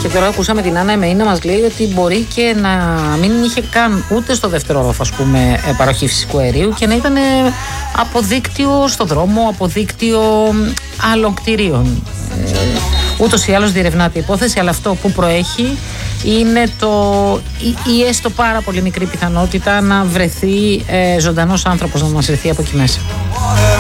Και τώρα ακούσαμε την Άννα Εμεή να μας λέει ότι μπορεί και να μην είχε καν ούτε στο δεύτερο όροφο, ας πούμε, παροχή φυσικού αερίου και να ήταν από δίκτυο στο δρόμο, από δίκτυο άλλων κτηρίων. Ούτως ή άλλως διερευνάται η υπόθεση, αλλά αυτό που προέχει είναι η έστω πάρα πολύ μικρή πιθανότητα να βρεθεί ζωντανός άνθρωπος, να μας βρεθεί από εκεί μέσα.